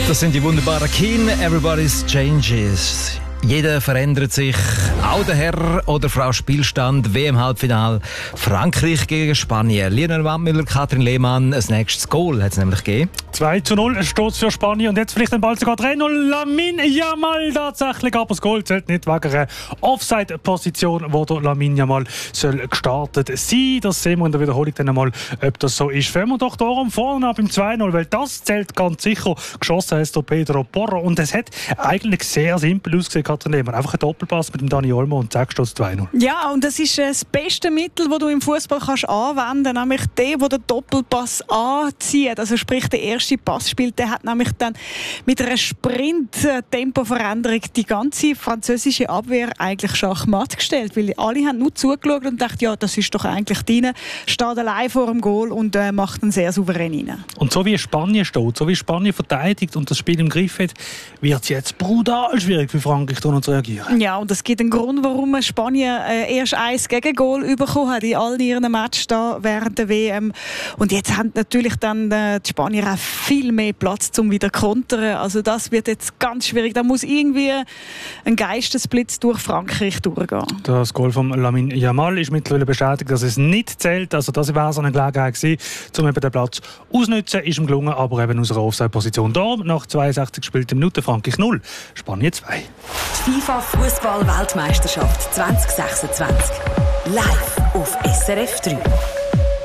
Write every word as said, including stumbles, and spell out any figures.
Das sind die wunderbaren Keen, Everybody's Changes. Jeder verändert sich, auch der Herr oder Frau Spielstand, W M-Halbfinale, Frankreich gegen Spanien. Lionel Wandmüller, Katrin Lehmann, ein nächstes Goal hat es nämlich gegeben. zwei zu null steht für Spanien und jetzt vielleicht den Ball sogar drei null. Lamine Yamal tatsächlich, aber das Goal zählt nicht wegen einer Offside-Position, wo der Lamine Yamal soll gestartet sein. Das sehen wir in der Wiederholung dann einmal, ob das so ist. Fangen wir doch darum vorne ab beim zwei null, weil das zählt ganz sicher. Geschossen hat der Pedro Porro und es hat eigentlich sehr simpel ausgesehen. Katrin Lehmann. Einfach ein Doppelpass mit dem Dani Olmo und zack, steht es zwei null. Ja, und das ist das beste Mittel, das du im Fußball kannst anwenden kannst, nämlich der, der den Doppelpass anzieht. Also sprich, der erste Pass spielt, der hat nämlich dann mit einer Sprint-Tempo-Veränderung die ganze französische Abwehr eigentlich schachmatt gestellt, weil alle haben nur zugeschaut und gedacht, ja, das ist doch eigentlich deine, steht allein vor dem Goal und äh, macht ihn sehr souverän rein. Und so wie Spanien steht, so wie Spanien verteidigt und das Spiel im Griff hat, wird es jetzt brutal schwierig für Frankreich zu reagieren. Ja, und es gibt einen Grund, warum Spanien äh, erst ein Gegengol bekommen hat in all ihren Matches da während der W M. Und jetzt haben natürlich dann äh, die Spanier auch viel mehr Platz, um wieder zu kontern. Also das wird jetzt ganz schwierig. Da muss irgendwie ein Geistesblitz durch Frankreich durchgehen. Das Goal von Lamine Yamal ist mittlerweile bestätigt, dass es nicht zählt. Also das war so eine Gelegenheit gewesen, um eben den Platz auszunutzen. Ist ihm gelungen, aber eben aus einer Offside-Position. Da nach zweiundsechzig gespielten Minuten Frankreich null, Spanien zwei. Die FIFA-Fußball-Weltmeisterschaft zwanzig sechsundzwanzig. Live auf S R F drei.